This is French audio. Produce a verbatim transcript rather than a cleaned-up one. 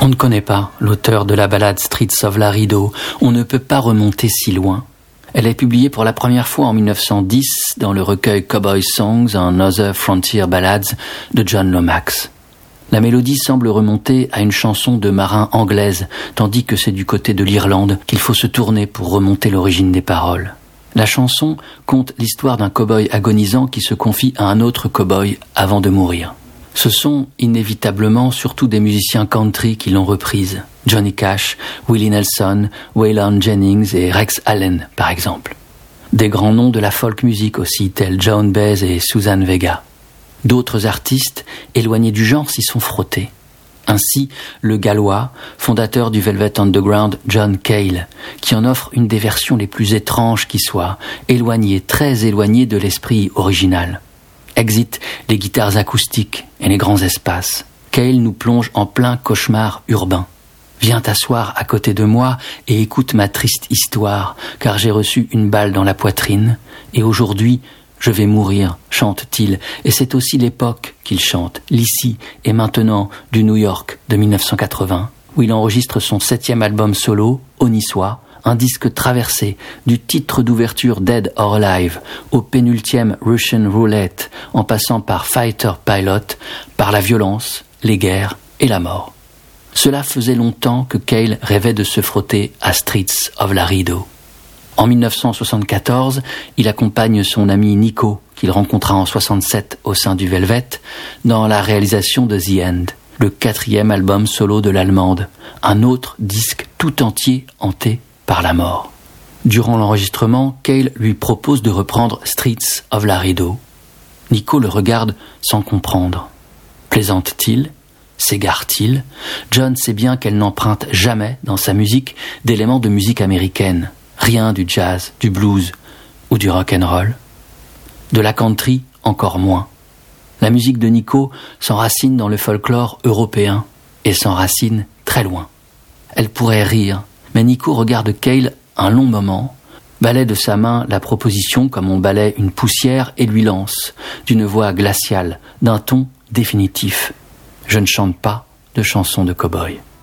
On ne connaît pas l'auteur de la ballade Streets of Laredo. On ne peut pas remonter si loin. Elle est publiée pour la première fois en mille neuf cent dix dans le recueil Cowboy Songs and Other Frontier Ballads de John Lomax. La mélodie semble remonter à une chanson de marin anglaise, tandis que c'est du côté de l'Irlande qu'il faut se tourner pour remonter l'origine des paroles. La chanson conte l'histoire d'un cow-boy agonisant qui se confie à un autre cow-boy avant de mourir. Ce sont inévitablement surtout des musiciens country qui l'ont reprise. Johnny Cash, Willie Nelson, Waylon Jennings et Rex Allen, par exemple. Des grands noms de la folk music aussi, tels Joan Baez et Suzanne Vega. D'autres artistes éloignés du genre s'y sont frottés. Ainsi, le Gallois, fondateur du Velvet Underground, John Cale, qui en offre une des versions les plus étranges qui soient, éloignée, très éloignée de l'esprit original. Exit les guitares acoustiques et les grands espaces. Cale nous plonge en plein cauchemar urbain. Viens t'asseoir à côté de moi et écoute ma triste histoire, car j'ai reçu une balle dans la poitrine, et aujourd'hui, je vais mourir, chante-t-il, et c'est aussi l'époque qu'il chante, l'ici et maintenant du New York de mille neuf cent quatre-vingts, où il enregistre son septième album solo, Oniswa, un disque traversé du titre d'ouverture Dead or Alive au pénultième Russian Roulette, en passant par Fighter Pilot, par la violence, les guerres et la mort. Cela faisait longtemps que Cale rêvait de se frotter à Streets of Laredo. En mille neuf cent soixante-quatorze, il accompagne son ami Nico, qu'il rencontra en soixante-sept au sein du Velvet, dans la réalisation de The End, le quatrième album solo de l'Allemande, un autre disque tout entier hanté par la mort. Durant l'enregistrement, Cale lui propose de reprendre Streets of Laredo. Nico le regarde sans comprendre. Plaisante-t-il ? S'égare-t-il ? John sait bien qu'elle n'emprunte jamais dans sa musique d'éléments de musique américaine. Rien du jazz, du blues ou du rock and roll. De la country, encore moins. La musique de Nico s'enracine dans le folklore européen et s'enracine très loin. Elle pourrait rire, mais Nico regarde Cale un long moment, balaie de sa main la proposition comme on balaie une poussière et lui lance, d'une voix glaciale, d'un ton définitif. Je ne chante pas de chansons de cow-boy.